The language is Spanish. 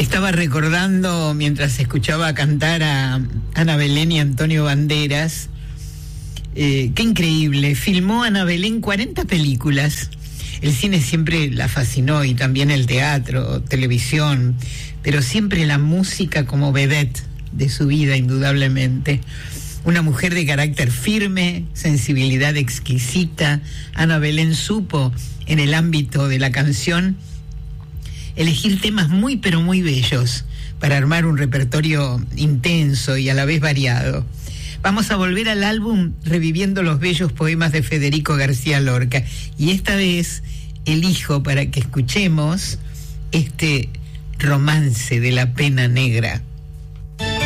Estaba recordando mientras escuchaba cantar a Ana Belén y Antonio Banderas. Qué increíble. Filmó Ana Belén 40 películas. El cine siempre la fascinó y también el teatro, televisión, pero siempre la música como vedette de su vida, indudablemente. Una mujer de carácter firme, sensibilidad exquisita. Ana Belén supo, en el ámbito de la canción, elegir temas muy pero muy bellos para armar un repertorio intenso y a la vez variado. Vamos a volver al álbum reviviendo los bellos poemas de Federico García Lorca, y esta vez elijo para que escuchemos este Romance de la Pena Negra.